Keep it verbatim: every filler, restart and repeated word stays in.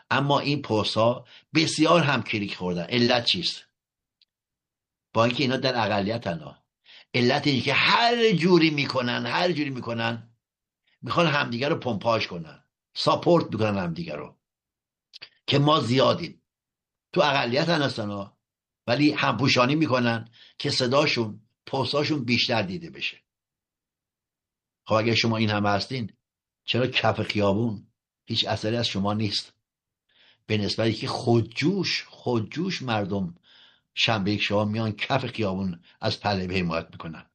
اما این پست ها بسیار هم کلیک خوردن. علت چیست؟ با اینکه اینا در اقلیتن ها. علت اینه که هر جوری میکنن هر جوری میکنن میخوان همدیگه رو پمپاژ کنن، ساپورت میکنن همدیگه رو که ما زیادیم. تو اقلیتن هستن ها، ولی همپوشانی میکنن که صداشون پستاشون بیشتر دیده بشه. خب اگه شما این همه هستین، چرا کف خیابون هیچ اثری از شما نیست؟ به نسبتی که خودجوش خودجوش مردم شنبه یک شما میان کف خیابون از پهلوی حمایت میکنن.